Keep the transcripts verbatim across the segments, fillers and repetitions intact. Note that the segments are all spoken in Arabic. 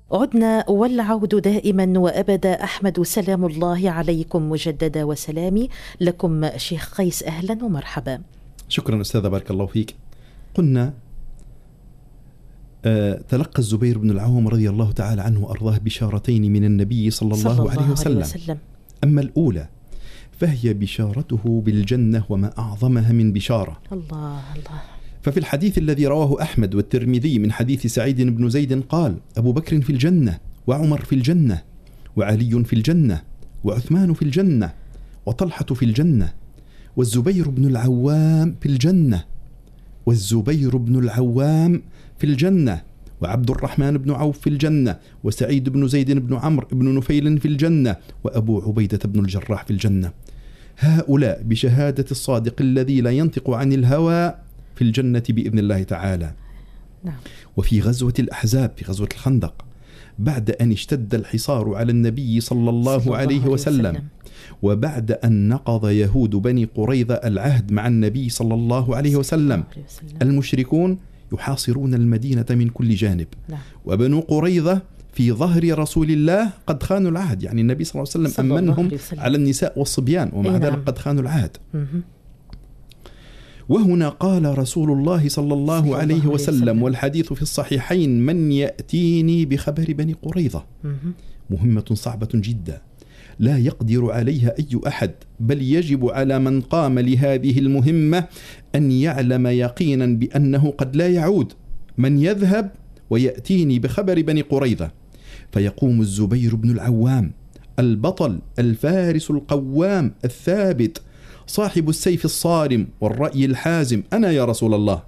عدنا والعود دائما وأبدا. أحمد سلام الله عليكم مجددا وسلامي لكم شيخ قيس، أهلا ومرحبا. شكرا أستاذة، بارك الله فيك. قلنا آه تلقى الزبير بن العوام رضي الله تعالى عنه وأرضاه بشارتين من النبي صلى الله, صلى الله عليه, وسلم. عليه وسلم. أما الأولى فهي بشارته بالجنة، وما أعظمها من بشارة. الله الله. ففي الحديث الذي رواه أحمد والترمذي من حديث سعيد بن زيد قال: أبو بكر في الجنة، وعمر في الجنة، وعلي في الجنة، وعثمان في الجنة، وطلحة في الجنة، والزبير بن العوام في الجنة، والزبير بن العوام في الجنة، وعبد الرحمن بن عوف في الجنة، وسعيد بن زيد بن عمرو بن نفيل في الجنة، وأبو عبيدة بن الجراح في الجنة. هؤلاء بشهادة الصادق الذي لا ينطق عن الهوى في الجنة بإذن الله تعالى. نعم. وفي غزوة الأحزاب، في غزوة الخندق، بعد أن اشتد الحصار على النبي صلى الله, صلى الله عليه وسلم, وسلم وبعد أن نقض يهود بني قريظة العهد مع النبي صلى الله عليه وسلم، المشركون يحاصرون المدينة من كل جانب. نعم. وبنو قريظة في ظهر رسول الله قد خانوا العهد، يعني النبي صلى الله عليه وسلم أمنهم على النساء والصبيان، ومع ذلك قد خانوا العهد. وهنا قال رسول الله صلى الله, صلى عليه الله وسلم, وسلم والحديث في الصحيحين: من يأتيني بخبر بني قريظة. مهمة صعبة جدا لا يقدر عليها أي أحد، بل يجب على من قام لهذه المهمة أن يعلم يقينا بأنه قد لا يعود. من يذهب ويأتيني بخبر بني قريظة، فيقوم الزبير بن العوام البطل الفارس القوام الثابت صاحب السيف الصارم والرأي الحازم: أنا يا رسول الله.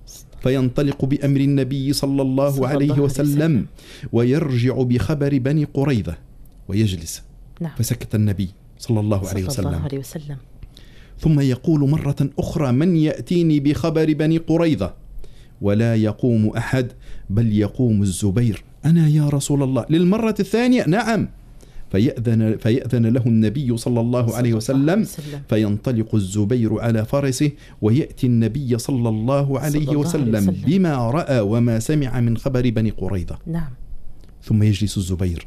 فينطلق بأمر النبي صلى الله صلى عليه الله وسلم ويرجع بخبر بني قريظة ويجلس. نعم. فسكت النبي صلى الله عليه وسلم, الله عليه وسلم. ثم يقول مرة أخرى: من يأتيني بخبر بني قريظة؟ ولا يقوم أحد، بل يقوم الزبير: أنا يا رسول الله. للمرة الثانية: نعم. فيأذن, فيأذن له النبي صلى الله عليه وسلم، فينطلق الزبير على فرسه ويأتي النبي صلى الله عليه وسلم بما رأى وما سمع من خبر بني قريظة. نعم. ثم يجلس الزبير.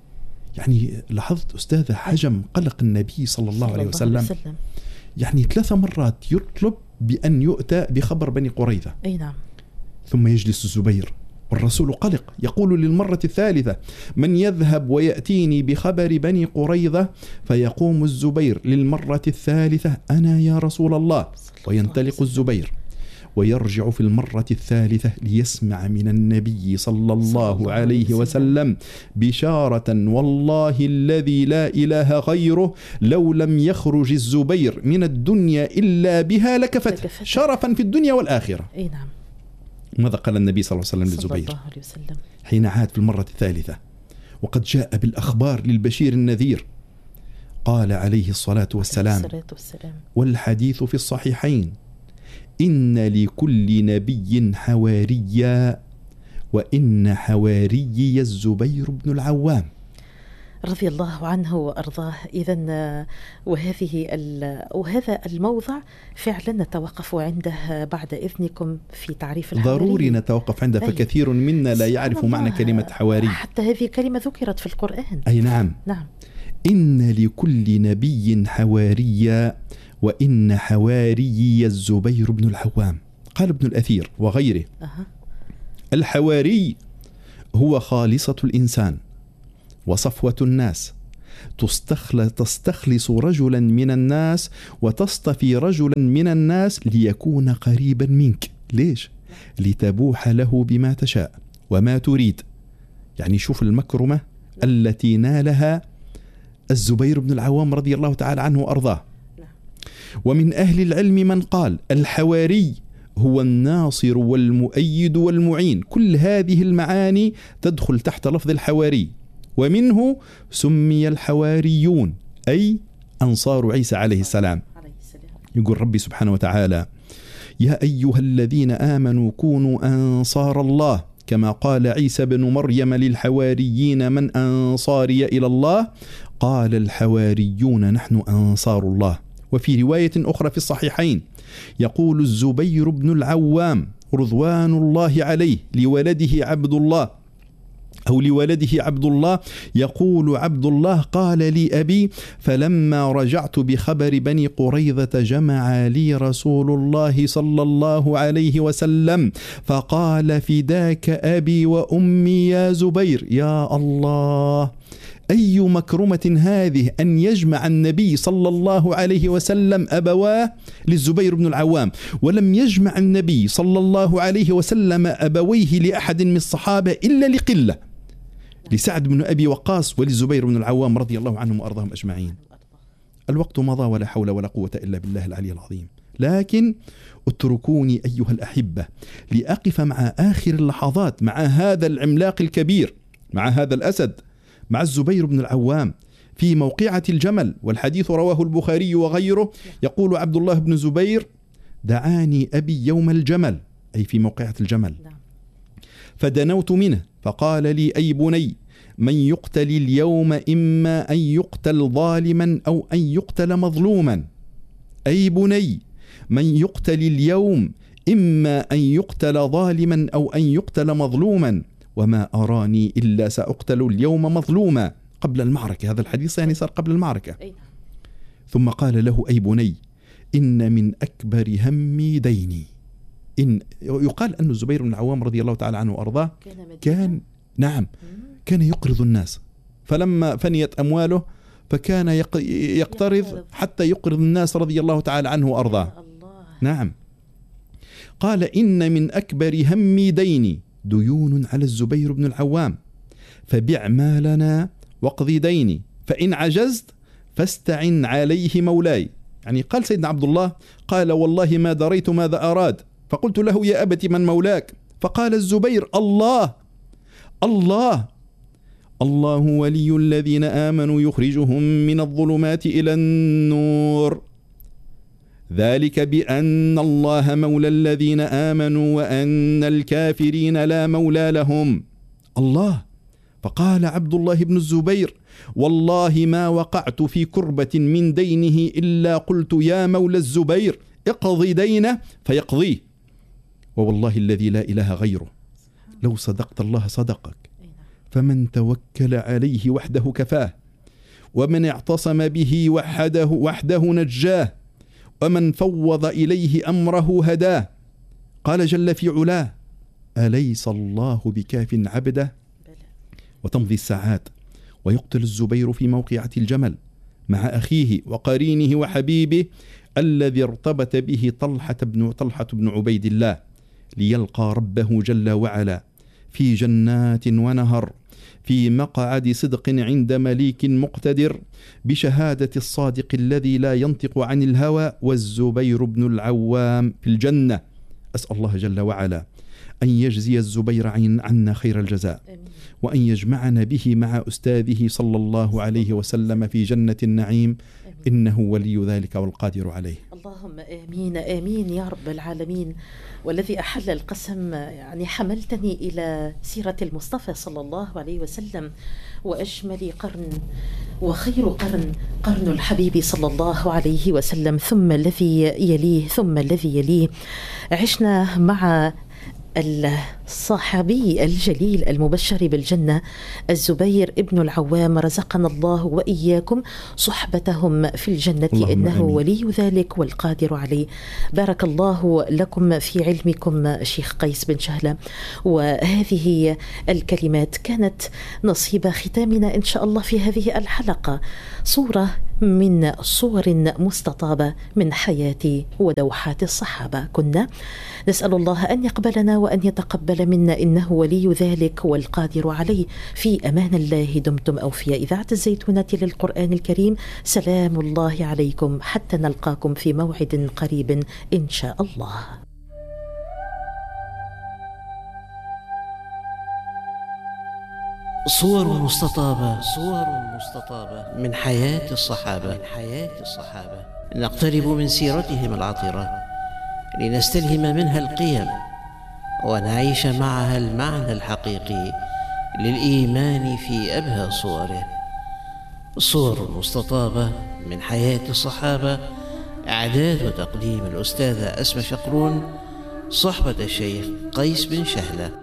يعني لاحظت أستاذة حجم قلق النبي صلى الله عليه وسلم. يعني ثلاث مرات يطلب بأن يؤتى بخبر بني قريظة. أي نعم. ثم يجلس الزبير والرسول قلق، يقول للمرة الثالثة: من يذهب ويأتيني بخبر بني قريظة؟ فيقوم الزبير للمرة الثالثة: أنا يا رسول الله. وينطلق الزبير ويرجع في المرة الثالثة ليسمع من النبي صلى الله عليه وسلم بشارة: والله الذي لا إله غيره لو لم يخرج الزبير من الدنيا إلا بها لكفته شرفا في الدنيا والآخرة. أي نعم. ماذا قال النبي صلى الله عليه وسلم للزبير حين عاد في المرة الثالثة وقد جاء بالأخبار للبشير النذير؟ قال عليه الصلاة والسلام: والحديث في الصحيحين: إن لكل نبي حواريا، وإن حواريي الزبير بن العوام. رضي الله عنه وأرضاه. إذن وهذه وهذا الموضع فعلا نتوقف عنده بعد إذنكم في تعريف الحواري. ضروري نتوقف عنده، فكثير منا لا يعرف معنى كلمة حواري، حتى هذه كلمة ذكرت في القرآن. أي نعم. نعم. إن لكل نبي حواريا، وإن حواري الزبير بن العوام. قال ابن الأثير وغيره: أه. الحواري هو خالصة الإنسان وصفوة الناس، تستخلص رجلا من الناس وتصطفي رجلا من الناس ليكون قريبا منك. ليش؟ لتبوح له بما تشاء وما تريد. يعني شوف المكرمة التي نالها الزبير بن العوام رضي الله تعالى عنه وأرضاه. ومن أهل العلم من قال: الحواري هو الناصر والمؤيد والمعين. كل هذه المعاني تدخل تحت لفظ الحواري، ومنه سمي الحواريون، أي أنصار عيسى عليه السلام. يقول ربي سبحانه وتعالى: يا أيها الذين آمنوا كونوا أنصار الله كما قال عيسى بن مريم للحواريين: من أنصاري إلى الله؟ قال الحواريون: نحن أنصار الله. وفي رواية أخرى في الصحيحين يقول الزبير بن العوام رضوان الله عليه لولده عبد الله: أو لولده عبد الله، يقول عبد الله: قال لي أبي: فلما رجعت بخبر بني قريظة جمع لي رسول الله صلى الله عليه وسلم فقال: فداك أبي وأمي يا زبير. يا الله، أي مكرمة هذه أن يجمع النبي صلى الله عليه وسلم أبواه للزبير بن العوام، ولم يجمع النبي صلى الله عليه وسلم أبويه لأحد من الصحابة إلا لقلة، لسعد بن أبي وقاص وللزبير بن العوام رضي الله عنهم وأرضاهم أجمعين. الوقت مضى ولا حول ولا قوة إلا بالله العلي العظيم، لكن اتركوني أيها الأحبة لأقف مع آخر اللحظات مع هذا العملاق الكبير، مع هذا الأسد، مع الزبير بن العوام في موقعة الجمل. والحديث رواه البخاري وغيره. يقول عبد الله بن زبير: دعاني أبي يوم الجمل، أي في موقعة الجمل، فدنوت منه فقال لي: أي بني، من يقتل اليوم إما أن يقتل ظالما أو أن يقتل مظلوما. أي بني، من يقتل اليوم إما أن يقتل ظالما أو أن يقتل مظلوما، وما أراني إلا سأقتل اليوم مظلوما. قبل المعركة، هذا الحديث يعني صار قبل المعركة. ثم قال له: أي بني، إن من أكبر همي ديني. إن يقال أن الزبير بن العوام رضي الله تعالى عنه وأرضاه كان نعم كان يقرض الناس، فلما فنيت أمواله فكان يقترض حتى يقرض الناس رضي الله تعالى عنه وأرضاه. نعم، قال: إن من أكبر همي ديني، ديون على الزبير بن العوام، فبع مالنا واقض ديني، فإن عجزت فاستعن عليه مولاي. يعني قال سيدنا عبد الله: قال: والله ما دريت ماذا أراد، فقلت له: يا أبت من مولاك؟ فقال الزبير: الله الله الله ولي الذين آمنوا يخرجهم من الظلمات إلى النور، ذلك بأن الله مولى الذين آمنوا وأن الكافرين لا مولى لهم. الله. فقال عبد الله بن الزبير: والله ما وقعت في كربة من دينه إلا قلت: يا مولى الزبير اقضي دينه فيقضيه، ووالله الذي لا إله غيره لو صدقت الله صدقك، فمن توكل عليه وحده كفاه، ومن اعتصم به وحده وحده نجاه، ومن فوض إليه أمره هداه. قال جل في علاه: أليس الله بكاف عبده؟ وتمضي الساعات ويقتل الزبير في موقعة الجمل مع أخيه وقرينه وحبيبه الذي ارتبط به طلحة بن طلحة بن عبيد الله، ليلقى ربه جل وعلا في جنات ونهر، في مقعد صدق عند مليك مقتدر، بشهادة الصادق الذي لا ينطق عن الهوى، والزبير بن العوام في الجنة. أسأل الله جل وعلا أن يجزي الزبير عنا خير الجزاء، وأن يجمعنا به مع أستاذه صلى الله عليه وسلم في جنة النعيم، إنه ولي ذلك والقادر عليه. اللهم آمين آمين يا رب العالمين. والذي أحل القسم، يعني حملتني إلى سيرة المصطفى صلى الله عليه وسلم، وأجمل قرن وخير قرن قرن الحبيب صلى الله عليه وسلم، ثم الذي يليه ثم الذي يليه. عشنا مع الصحابي الجليل المبشر بالجنة الزبير ابن العوام، رزقنا الله وإياكم صحبتهم في الجنة، إنه آمين. ولي ذلك والقادر عليه. بارك الله لكم في علمكم شيخ قيس بن شهلة، وهذه الكلمات كانت نصيب ختامنا إن شاء الله في هذه الحلقة، صورة من صور مستطابة من حياة ودوحات الصحابة. كنا نسأل الله أن يقبلنا وأن يتقبل منا، إنه ولي ذلك والقادر عليه. في أمان الله دمتم أوفياء. إذاعة الزيتونة للقرآن الكريم، سلام الله عليكم حتى نلقاكم في موعد قريب إن شاء الله. صور مستطابة صور مستطابة من حياة الصحابة من حياة الصحابة نقترب من سيرتهم العطرة لنستلهم منها القيم ونعيش معها المعنى الحقيقي للإيمان في أبهى صوره. صور مستطابة من حياة الصحابة، إعداد وتقديم الأستاذة أسماء شقرون، صحبة الشيخ قيس بن شهلة.